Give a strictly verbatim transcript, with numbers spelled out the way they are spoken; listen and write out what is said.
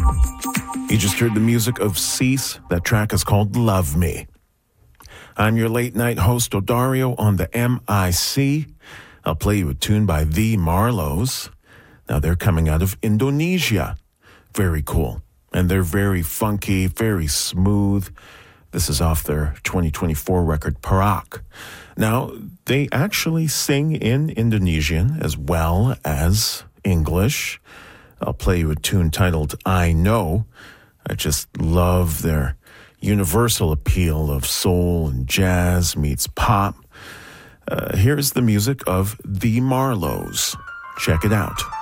You just heard the music of Cease. That track is called Love Me. I'm your late night host, Odario, on the M I C. I'll play you a tune by The Marlows. Now, they're coming out of Indonesia. Very cool. And they're very funky, very smooth. This is off their twenty twenty-four record, Perak. Now, they actually sing in Indonesian as well as English. I'll play you a tune titled I Know. I just love their universal appeal of soul and jazz meets pop. Uh, here's the music of The Marlows. Check it out.